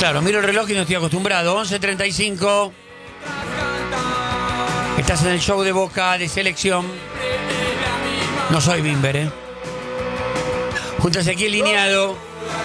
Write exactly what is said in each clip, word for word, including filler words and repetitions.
Claro, miro el reloj y no estoy acostumbrado. once treinta y cinco. Estás en el show de Boca de selección. No soy Bimber, ¿eh? Junto a Ezequiel Lineado.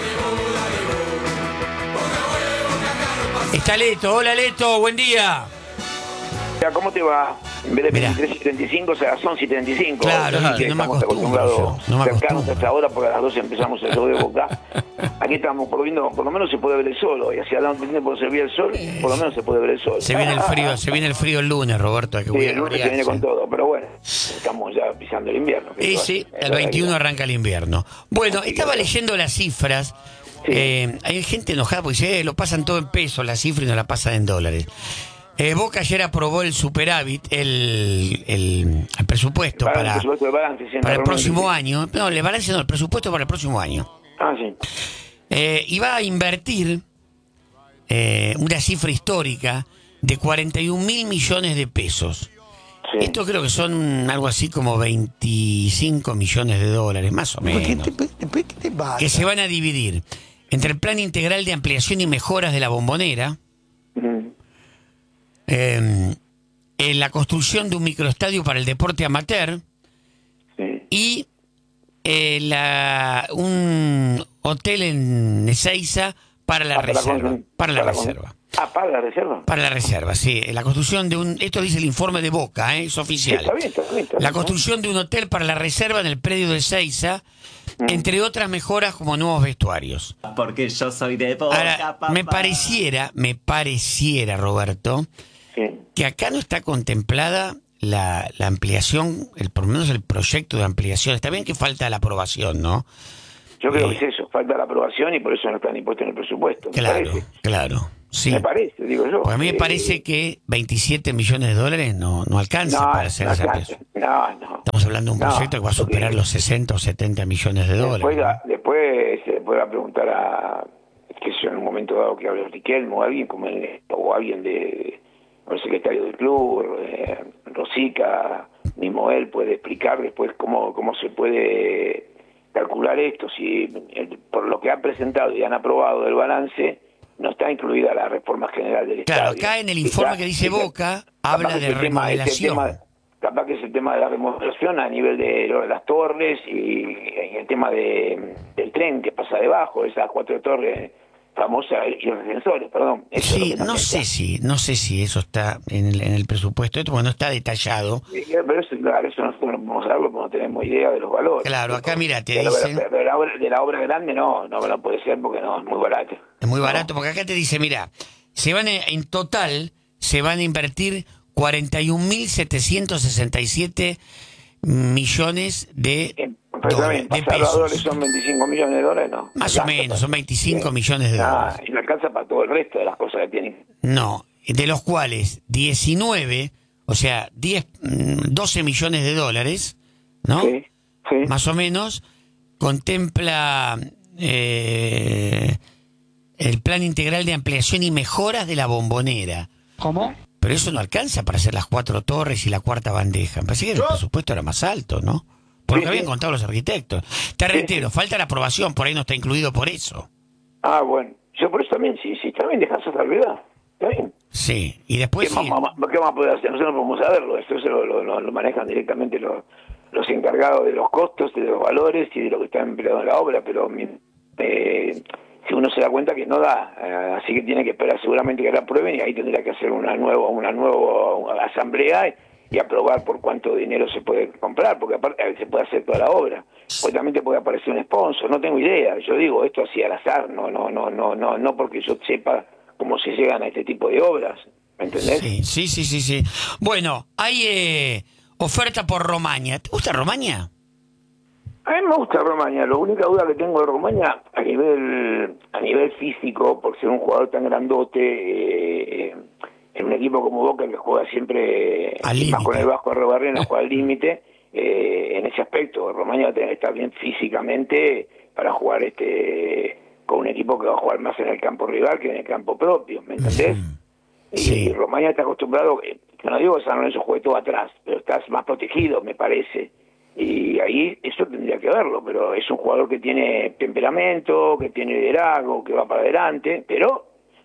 Está Leto. Hola, Leto. Buen día. ¿Cómo te va? En vez de Mirá. veintitrés y treinta y cinco, o sea, son y treinta y cinco. Claro, Así no, que no me estamos acostumbro acostumbrados yo, no me cercanos acostumbro. hasta ahora, porque a las doce empezamos el show de Boca. Aquí estamos, por lo, menos, por lo menos se puede ver el sol hoy. Hacia adelante por servir el sol, por lo menos se puede ver el sol. Se viene el frío, se viene el frío el lunes, Roberto. Hay que Sí, voy a el lunes se abrigarse. viene con todo, pero bueno, estamos ya pisando el invierno. Y sí, el veintiuno arranca el invierno. Bueno, estaba leyendo las cifras. Sí. Eh, hay gente enojada porque dice, eh, lo pasan todo en pesos la cifra y no la pasan en dólares. Eh, Boca ayer aprobó el superávit, el, el, el presupuesto Balance, para, presupuesto de balance, sí, en para la el reunión, próximo sí. año. No, el balance no, el presupuesto para el próximo año. Ah, sí. Eh, y va a invertir eh, una cifra histórica de cuarenta y un mil millones de pesos. Sí. Esto creo que son algo así como veinticinco millones de dólares, más o menos. ¿Qué te, qué te pasa? Que se van a dividir entre el plan integral de ampliación y mejoras de la Bombonera, Mm. eh, en la construcción de un microestadio para el deporte amateur Sí. y eh, la, un hotel en Ezeiza para la Ah, para reserva. con- Para la para con- reserva. Ah, para la reserva. Para la reserva, sí. La construcción de un... Esto dice el informe de Boca, ¿eh? Es oficial. Está bien, está bien, está La bien. construcción de un hotel para la reserva en el predio de Ezeiza, entre otras mejoras como nuevos vestuarios. Porque yo soy de Boca, Ahora, papá. me pareciera, me pareciera, Roberto, Sí. que acá no está contemplada la, la ampliación, el, por lo menos el proyecto de ampliación. Está bien que falta la aprobación, ¿no? Yo creo Eh, que es eso, falta la aprobación y por eso no están impuestos en el presupuesto. Me Claro, parece. claro. Sí. Me parece, digo yo. Pues a mí me Eh, parece que veintisiete millones de dólares no, no alcanza no, para hacer no, esa alcanza. ampliación. no, no. Estamos hablando de un No, proyecto que va a superar porque- los sesenta o setenta millones de Después, dólares. la- después se le puede preguntar a, que sé yo, en un momento dado que hable Riquelme o alguien, como el- o alguien de, o el secretario del club, eh, Rosica, mismo él puede explicar después cómo, cómo se puede calcular esto, si el- por lo que han presentado y han aprobado del balance, no está incluida la reforma general del Claro, estadio. acá en el Está- informe que dice está- Boca capaz habla que de es el tema- es el remodelación. tema- capaz que es el tema de la remodelación a nivel de lo de las torres y, y el tema de, del tren que pasa debajo, esas cuatro torres famosas y los ascensores, perdón. Eso es lo Sí, que no también sé está. si, no sé si eso está en el, en el presupuesto, esto porque no está detallado. Sí, Pero eso, claro, eso nosotros no podemos saberlo porque no tenemos idea de los valores. Claro, acá mira, te de, la- dicen- de la obra, de la obra grande no, no, no puede ser porque no, es muy barato. Es muy No. barato, porque acá te dice, mira, se van a- en total se van a invertir cuarenta y un mil setecientos sesenta y siete millones de, Eh, Pero dólares, también, de pasar los dólares pesos. son veinticinco millones de dólares, ¿no? Más No o alcanza menos, para- son veinticinco Sí. millones de Ah, dólares. y no alcanza para todo el resto de las cosas que tienen. No, de los cuales diecinueve, o sea, diez, mm, doce millones de dólares, ¿no? Sí, sí. Más o menos, contempla eh, el plan integral de ampliación y mejoras de la Bombonera. ¿Cómo? Pero eso no alcanza para hacer las cuatro torres y la cuarta bandeja. Me parece que el presupuesto era más alto, ¿no? Por lo Sí, que habían sí. contado los arquitectos. Te reitero, falta la aprobación, por ahí no está incluido por eso. Ah, bueno. Yo por eso también, sí, sí, también dejas esa salvedad. ¿Está bien? Sí, y ¿Qué después más, sí. más- qué más puede hacer? Nosotros no podemos saberlo. Esto se lo, lo- lo- lo manejan directamente los, los encargados de los costos, de los valores y de lo que está empleado en la obra, pero mi- eh, si uno se da cuenta que no da, eh, así que tiene que esperar seguramente que la aprueben y ahí tendrá que hacer una nueva, una nueva asamblea y aprobar por cuánto dinero se puede comprar, porque aparte eh, se puede hacer toda la obra. Pues también te puede aparecer un sponsor, no tengo idea. Yo digo esto así al azar, no, no, no, no, no, no porque yo sepa cómo se llegan a este tipo de obras, ¿me entendés? Sí, sí, sí, sí, sí. Bueno, hay eh, oferta por Romaña. ¿Te gusta Romaña? A mí me gusta Romaña, la única duda que tengo de Romaña a nivel a nivel físico, por ser un jugador tan grandote, eh, en un equipo como Boca que juega siempre, Al y más límite. con el Vasco Arrobarrena, juega al límite, eh, en ese aspecto, Romaña va a tener que estar bien físicamente para jugar este con un equipo que va a jugar más en el campo rival que en el campo propio, ¿me entendés? Y, Sí. y Romaña está acostumbrado, eh, no digo que San Lorenzo juegue todo atrás, pero estás más protegido, me parece. Y ahí eso tendría que verlo, pero es un jugador que tiene temperamento, que tiene liderazgo, que va para adelante, pero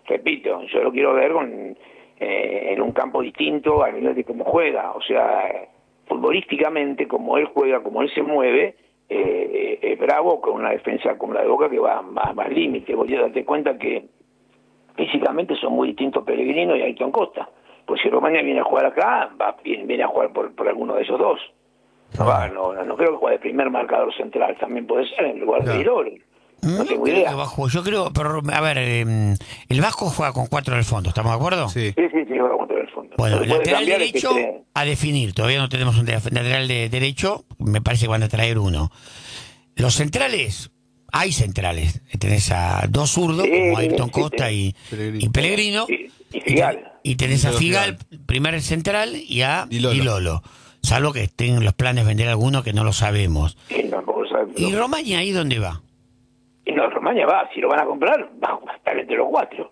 repito, yo lo quiero ver con, eh, en un campo distinto a nivel de cómo juega, o sea, futbolísticamente, como él juega, como él se mueve, eh, es bravo con una defensa como la de Boca que va más, más límite. Vos ya date cuenta que físicamente son muy distintos Pellegrino y Ayrton Costa. Pues si Romaña viene a jugar acá, va, viene, viene a jugar por, por alguno de esos dos. No, va, no, no, no creo que juegue de primer marcador central, también puede ser en lugar de Irol. No, no tengo idea. Yo creo, pero a ver, eh, el Vasco juega con cuatro en el fondo, ¿estamos de acuerdo? Sí, sí, sí, sí juega con cuatro en el fondo. Bueno, el lateral derecho que a definir, todavía no tenemos un lateral de derecho, me parece que van a traer uno. Los centrales, hay centrales, tenés a dos zurdos, sí, como Ayrton sí, Costa sí. Y, y Pellegrino, y, y, Figal. y tenés a Figal, primer central, y a Di Lolo. Di Lolo. Salvo que estén los planes de vender alguno que no lo sabemos. Sí, tampoco lo sabemos. ¿Y Romaña ahí dónde va? Y no, Romaña va, si lo van a comprar, va a estar entre los cuatro.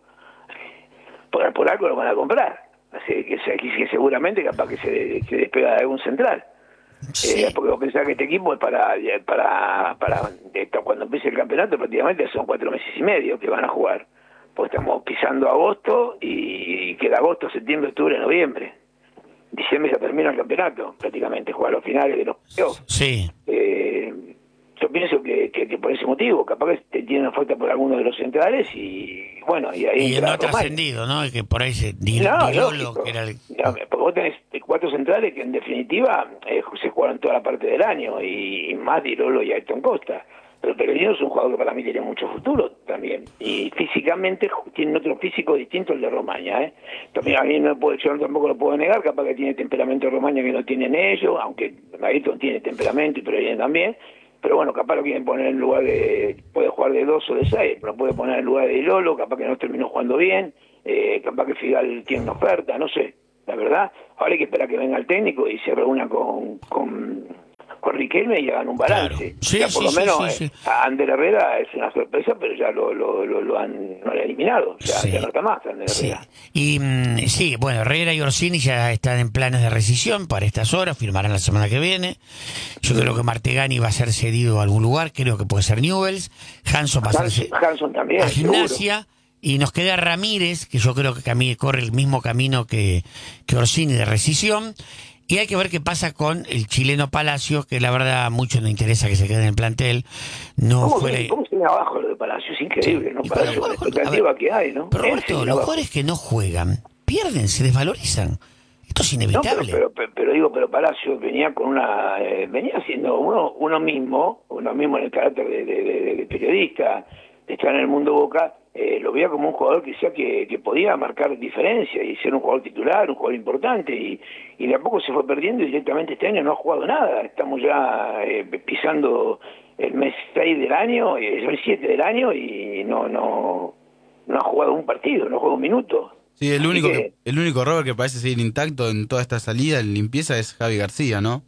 Por, por algo lo van a comprar. Así que, que seguramente capaz que se, se despega de algún central. Sí. Eh, porque vos pensás que este equipo es para, para, para cuando empiece el campeonato, prácticamente son cuatro meses y medio que van a jugar. Pues estamos pisando agosto y queda agosto, septiembre, octubre, noviembre. Diciembre ya termina el campeonato, prácticamente, juega los finales de los playoffs. Sí. Eh, yo pienso que, que, que por ese motivo, capaz que te tienen falta por alguno de los centrales y bueno, y ahí... Y no ha trascendido, ¿no? Que por ahí se... Di, no, Di Lolo, que era el... no, porque vos tenés cuatro centrales que en definitiva eh, se jugaron toda la parte del año y, y más Di Lolo y Ayrton Costa. Pero Pellegrino es un jugador que para mí tiene mucho futuro también. Y físicamente tiene otro físico distinto al de Romaña, ¿eh? También a mí no puedo, yo tampoco lo puedo negar, capaz que tiene temperamento de Romaña que no tienen ellos, aunque Ayrton tiene temperamento y Pellegrino también. Pero bueno, capaz lo quieren poner en lugar de... Puede jugar de dos o de seis, pero puede poner en lugar de Lolo, capaz que no terminó jugando bien, eh, capaz que Figal tiene una oferta, no sé, la verdad. Ahora hay que esperar que venga el técnico y se reúna con... con con Riquelme y hagan un balance. Claro. Sí, o sea, por sí, lo menos sí, sí, sí. Eh, a Ander Herrera es una sorpresa, pero ya lo, lo, lo, lo han, lo han eliminado. Ya, sí. ya no está más Ander sí. Herrera. Y mm, sí, bueno, Herrera y Orsini ya están en planes de rescisión para estas horas, firmarán la semana que viene. Yo creo que Martegani va a ser cedido a algún lugar, creo que puede ser Newell's. Hanson va a ser Hanson también, a Gimnasia. Seguro. Y nos queda Ramírez, que yo creo que Camille corre el mismo camino que, que Orsini de rescisión. Y hay que ver qué pasa con el chileno Palacio, que la verdad a muchos nos interesa que se quede en el plantel. No ¿Cómo, fue se, ¿Cómo se ve abajo lo de Palacio? Es increíble, sí. ¿No? Palacio, con la expectativa ver, que hay, ¿no? Pero Roberto, los jugadores que no juegan, pierden, se desvalorizan. Esto es inevitable. No, pero, pero, pero digo, pero Palacio venía con una... Eh, venía siendo uno uno mismo, uno mismo en el carácter de, de, de, de periodista, de estar en el mundo Boca, eh, lo veía como un jugador que decía que, que podía marcar diferencia y ser un jugador titular, un jugador importante, y, y de a poco se fue perdiendo y directamente este año no ha jugado nada. Estamos ya eh, pisando el mes seis del año, el mes siete del año y no no no ha jugado un partido, no ha jugado un minuto. Sí, el único, que, que, el único Robert que parece seguir intacto en toda esta salida en limpieza es Javi García, ¿no?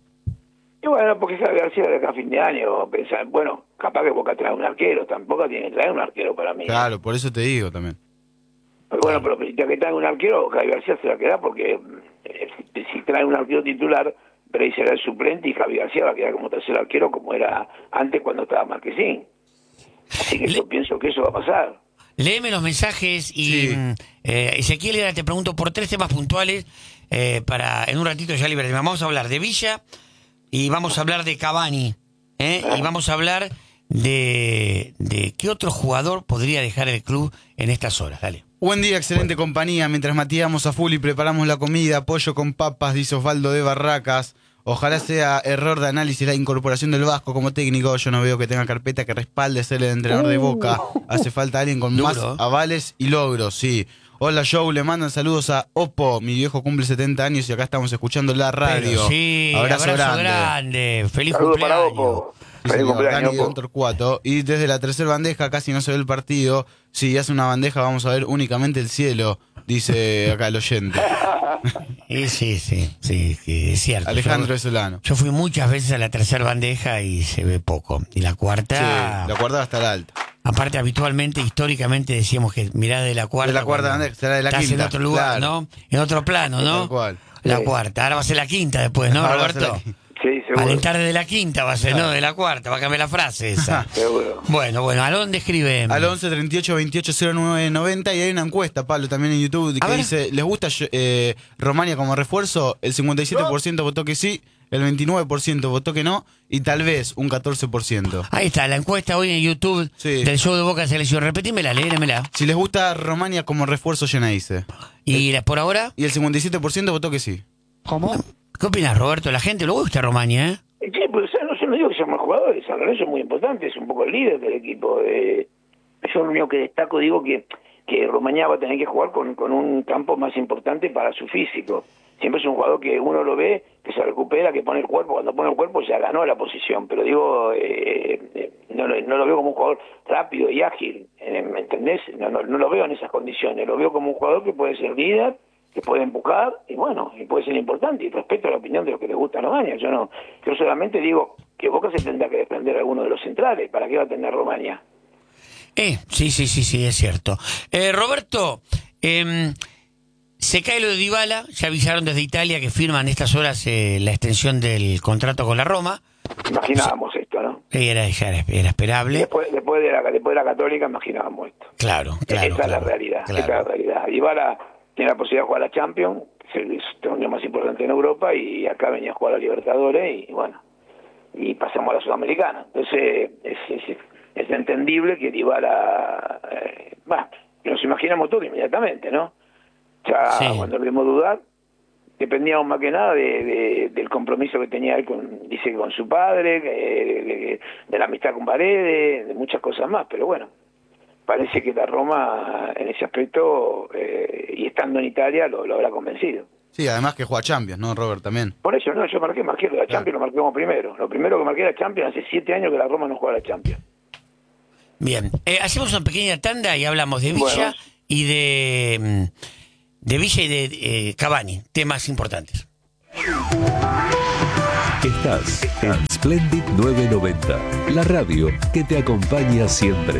Y bueno, porque Javi García de acá a fin de año, pensar, bueno, capaz que Boca trae un arquero, tampoco tiene que traer un arquero para mí. Claro, por eso te digo también. Pero bueno, pero ya que trae un arquero, Javi García se va a quedar porque eh, si trae un arquero titular, Bray será el suplente y Javi García va a quedar como tercer arquero como era antes cuando estaba Marquesín. Así que Le... yo pienso que eso va a pasar. Léeme los mensajes y sí. eh, Ezequiel, te pregunto por tres temas puntuales eh, para en un ratito ya liberarme. Vamos a hablar de Villa y vamos a hablar de Cavani ¿eh? y vamos a hablar de, de qué otro jugador podría dejar el club en estas horas. Dale. Buen día, excelente bueno. compañía. Mientras matíamos a full y preparamos la comida, pollo con papas, dice Osvaldo de Barracas. Ojalá sea error de análisis la incorporación del Vasco como técnico. Yo no veo que tenga carpeta que respalde ser el entrenador de Boca. Hace falta alguien con Duro. más avales y logros, sí. Hola, Joe, le mandan saludos a Oppo. Mi viejo cumple setenta años y acá estamos escuchando la radio. Pero sí, abrazo, abrazo grande. grande. Feliz Saludo cumpleaños. Para Oppo. Sí, Feliz cumpleaños, Dani Torcuato. Y desde la tercera bandeja casi no se ve el partido. Si hace una bandeja vamos a ver únicamente el cielo, dice acá el oyente. Sí, sí, sí, sí, sí, es cierto. Alejandro yo, Solano. Yo fui muchas veces a la tercera bandeja y se ve poco. Y la cuarta... Sí, la cuarta va a estar alta. Aparte, habitualmente, históricamente decíamos que mirá de la cuarta... De la cuarta bandeja, será de la estás quinta. en otro lugar, claro. ¿no? En otro plano, ¿no? Tal cual. La sí. cuarta. Ahora va a ser la quinta después, ¿no, Ahora Roberto? Sí, Sí, seguro. Alentar desde la quinta va a ser, no de la cuarta, va a cambiar la frase esa. Seguro. Bueno, bueno, ¿a dónde escriben? Al once treinta y ocho veintiocho cero nueve noventa y hay una encuesta, Pablo, también en YouTube, que dice, ¿les gusta eh, Romagnia como refuerzo? El cincuenta y siete por ciento votó que sí, el veintinueve por ciento votó que no y tal vez un catorce por ciento. Ahí está, la encuesta hoy en YouTube Sí. del show de Boca Selección. Repetímela, léemela. Si les gusta Romagnia como refuerzo, Geneise. ¿Y la- por ahora? Y el cincuenta y siete por ciento votó que sí. ¿Cómo? ¿Qué opinas, Roberto? La gente le gusta Romagnia, ¿eh? Sí, pues o sea, no, yo no digo que sean más jugadores, San Lorenzo es muy importante, es un poco el líder del equipo. Eh, yo lo único que destaco, digo que, que Romagnia va a tener que jugar con, con un campo más importante para su físico. Siempre es un jugador que uno lo ve, que se recupera, que pone el cuerpo, cuando pone el cuerpo ya ganó la posición, pero digo, eh, eh, no, no lo veo como un jugador rápido y ágil, eh, ¿me entendés? No, no, no lo veo en esas condiciones, lo veo como un jugador que puede ser líder, que puede empujar, y bueno, y puede ser importante, y respeto la opinión de los que les gusta Romagnia. Yo no, yo solamente digo que Boca se tendrá que desprender a alguno de los centrales, ¿para qué va a tener Romagnia? Eh, sí, sí, sí, sí, es cierto. Eh, Roberto, eh, se cae lo de Dybala, ya avisaron desde Italia que firman estas horas eh, la extensión del contrato con la Roma. Imaginábamos esto, ¿no? Era, ya era, era esperable. Después, después, de la, después de la Católica imaginábamos esto. Claro, claro. Esa claro, es la realidad, claro. esa es la realidad. Dybala tiene la posibilidad de jugar a la Champions, que es el torneo más importante en Europa, y acá venía a jugar a Libertadores, y bueno, y pasamos a la Sudamericana. Entonces, es, es, es entendible que Dybala, eh, bah, nos imaginamos todo inmediatamente, ¿no? Ya Sí. cuando debemos dudar, dependíamos más que nada de, de, del compromiso que tenía él con, dice que con su padre, que, de, de la amistad con Paredes, de muchas cosas más, pero bueno, parece que la Roma en ese aspecto, eh, y estando en Italia, lo, lo habrá convencido. Sí, además que juega Champions, ¿no, Robert? También. Por eso, no, yo marqué, marqué la Champions, lo marqué como primero. Lo primero que marqué la Champions, hace siete años que la Roma no juega la Champions. Bien, eh, hacemos una pequeña tanda y hablamos de Villa Bueno. y de, mm, de Villa y de eh, Cavani, temas importantes. Estás en Splendid novecientos noventa, la radio que te acompaña siempre.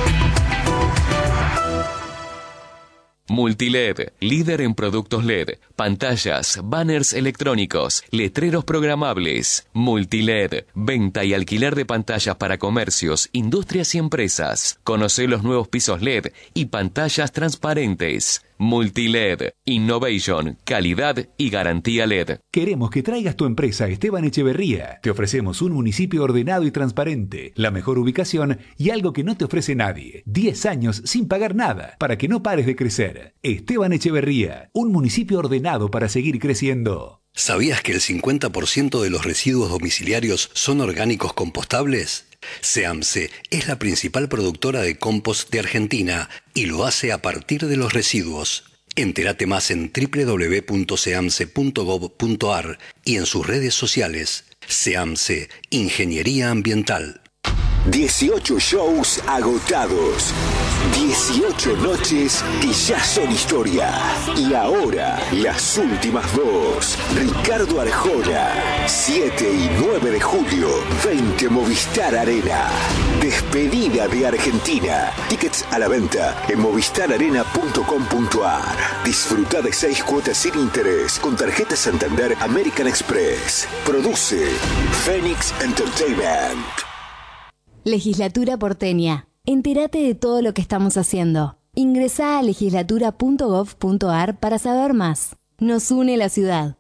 Multiled, líder en productos L E D, pantallas, banners electrónicos, letreros programables. Multiled, venta y alquiler de pantallas para comercios, industrias y empresas. Conoce los nuevos pisos L E D y pantallas transparentes. Multiled, innovation, calidad y garantía L E D. Queremos que traigas tu empresa a Esteban Echeverría. Te ofrecemos un municipio ordenado y transparente, la mejor ubicación y algo que no te ofrece nadie. diez años sin pagar nada, para que no pares de crecer. Esteban Echeverría, un municipio ordenado para seguir creciendo. ¿Sabías que el cincuenta por ciento de los residuos domiciliarios son orgánicos compostables? SEAMSE es la principal productora de compost de Argentina y lo hace a partir de los residuos. Entérate más en doble u doble u doble u punto seamse punto gob punto ar y en sus redes sociales. SEAMSE, Ingeniería Ambiental. dieciocho shows agotados. dieciocho noches que ya son historia. Y ahora, las últimas dos. Ricardo Arjona, siete y nueve de julio, veinte Movistar Arena. Despedida de Argentina. Tickets a la venta en movistar arena punto com punto ar. Disfruta de seis cuotas sin interés con tarjeta Santander American Express. Produce Phoenix Entertainment. Legislatura porteña. Entérate de todo lo que estamos haciendo. Ingresá a legislatura punto gob punto ar para saber más. Nos une la ciudad.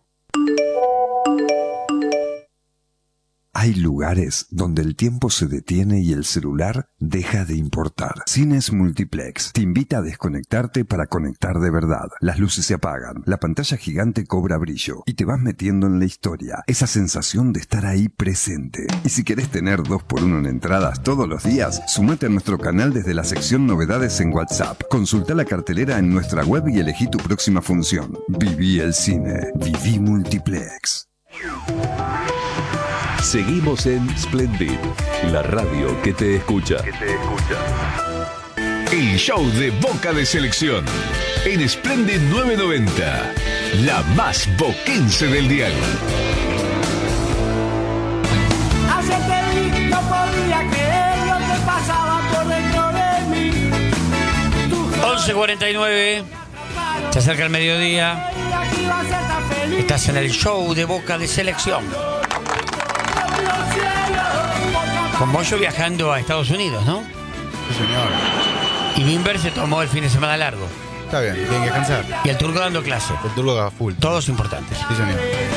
Hay lugares donde el tiempo se detiene y el celular deja de importar. Cines Multiplex te invita a desconectarte para conectar de verdad. Las luces se apagan, la pantalla gigante cobra brillo y te vas metiendo en la historia. Esa sensación de estar ahí presente. Y si querés tener dos por uno en entradas todos los días, sumate a nuestro canal desde la sección Novedades en WhatsApp. Consulta la cartelera en nuestra web y elegí tu próxima función. Viví el cine. Viví Multiplex. Seguimos en Splendid, la radio que te escucha. Que te escucha. El show de Boca de Selección en Splendid novecientos noventa, la más boquense del dial. No podía creer lo que pasaba por dentro de mí. once cuarenta y nueve, se acerca el mediodía. Estás en el show de Boca de Selección. Con Bollo viajando a Estados Unidos, ¿no? Sí, señor. Y Bimber se tomó el fin de semana largo. Está bien, tienen que descansar. Y el Turco dando clase. El Turco a full. Todos importantes. Sí, señor.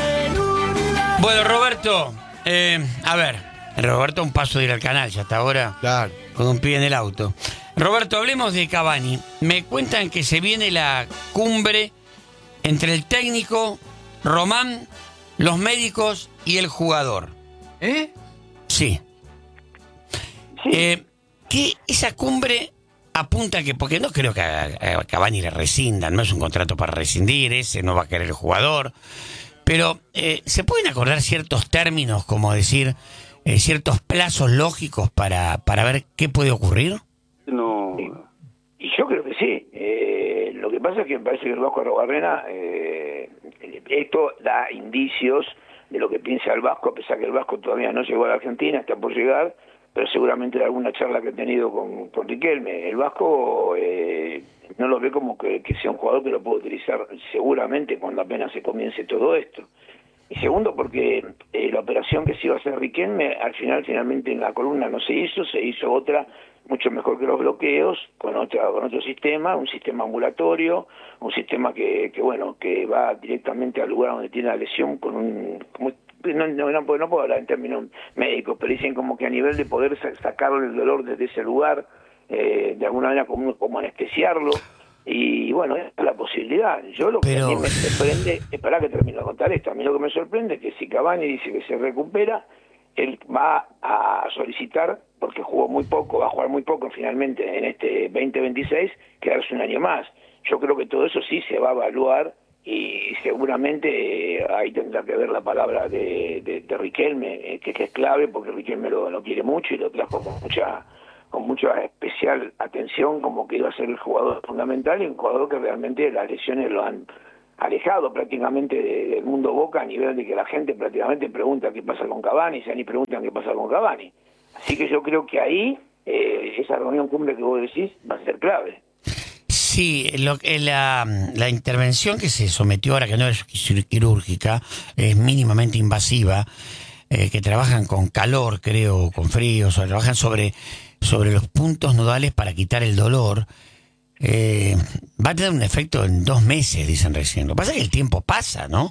Bueno, Roberto, eh, a ver, Roberto un paso de ir al canal ya hasta ahora. Claro. Con un pie en el auto. Roberto, hablemos de Cavani. Me cuentan que se viene la cumbre entre el técnico, Román, los médicos y el jugador. ¿Eh? Sí. Sí. Eh, que esa cumbre apunta que, porque no creo que a, a Cavani le rescindan, no es un contrato para rescindir, ese no va a querer el jugador, pero eh, ¿se pueden acordar ciertos términos, como decir, eh, ciertos plazos lógicos para, para ver qué puede ocurrir? No. Y yo creo que sí. Eh, lo que pasa es que me parece que el Vasco Arrobarrena, eh, esto da indicios de lo que piensa el Vasco, a pesar que el Vasco todavía no llegó a la Argentina, está por llegar, pero seguramente de alguna charla que he tenido con, con Riquelme, el Vasco eh, no lo ve como que, que sea un jugador que lo puede utilizar seguramente cuando apenas se comience todo esto. Y segundo, porque eh, la operación que se iba a hacer Riquelme, al final, finalmente en la columna no se hizo, se hizo otra mucho mejor que los bloqueos, con otra, con otro sistema, un sistema ambulatorio, un sistema que, que bueno, que va directamente al lugar donde tiene la lesión con un... Como, no, no, no, puedo, no puedo hablar en términos médicos, pero dicen como que a nivel de poder sacarle el dolor desde ese lugar, eh, de alguna manera como, como anestesiarlo, y bueno, esa es la posibilidad. Yo lo Pero... que a mí me sorprende, esperá que termino de contar esto, a mí lo que me sorprende es que si Cavani dice que se recupera, él va a solicitar, porque jugó muy poco, va a jugar muy poco finalmente en este veinte veintiséis, quedarse un año más. Yo creo que todo eso sí se va a evaluar y seguramente eh, ahí tendrá que ver la palabra de, de, de Riquelme, eh, que, que es clave porque Riquelme lo, lo quiere mucho y lo trajo con mucha con mucha especial atención como que iba a ser el jugador fundamental y un jugador que realmente las lesiones lo han alejado prácticamente de, del mundo Boca a nivel de que la gente prácticamente pregunta qué pasa con Cavani, ya ni preguntan qué pasa con Cavani. Así que yo creo que ahí eh, esa reunión cumbre que vos decís va a ser clave. Sí, lo, la, la intervención que se sometió ahora, que no es quirúrgica, es mínimamente invasiva, eh, que trabajan con calor, creo, con frío, o sea, trabajan sobre, sobre los puntos nodales para quitar el dolor, eh, va a tener un efecto en dos meses, dicen recién. Lo que pasa es que el tiempo pasa, ¿no?